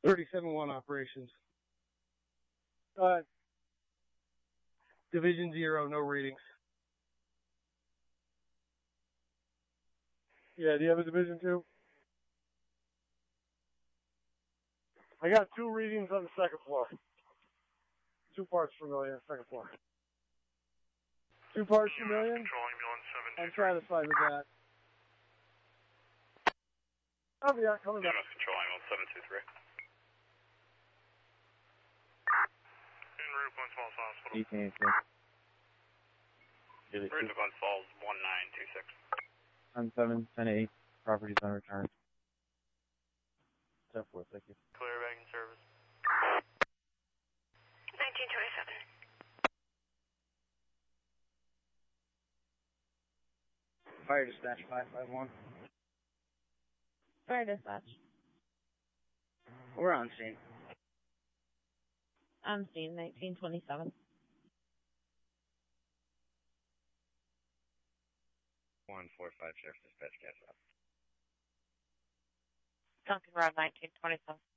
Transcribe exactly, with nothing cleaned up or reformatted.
thirty-seven one operations. Uh, Division zero, no readings. yeah, do you have a Division two? I got two readings on the second floor. Two parts per million, second floor. Two parts per million? Control ambulance seven two three. I'm satisfied with that. Oh, yeah, coming back. Control ambulance seven two three. En route, Glens Falls Hospital. eighteen eighty-six. Route to Glens Falls one nine two six. ten seven, ten eight. Properties on return. ten four, thank you. Clear back in service. nineteen twenty-seven. Fire dispatch five five one. Fire dispatch. We're on scene. I'm seeing nineteen twenty-seven. one four five Sheriff's Dispatch, gas up. Duncan Road nineteen twenty-seven.